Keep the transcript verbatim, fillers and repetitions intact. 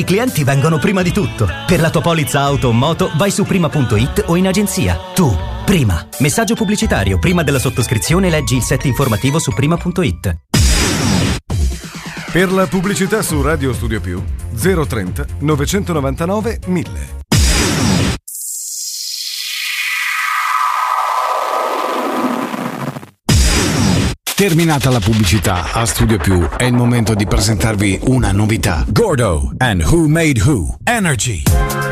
I clienti vengono prima di tutto. Per la tua polizza auto o moto vai su prima punto it o in agenzia. Tu, prima. Messaggio pubblicitario. Prima della sottoscrizione leggi il set informativo su prima punto it. Per la pubblicità su Radio Studio Più zero trenta novecentonovantanove mille. Terminata la pubblicità, a Studio Più è il momento di presentarvi una novità. Gordo and Who Made Who Energy.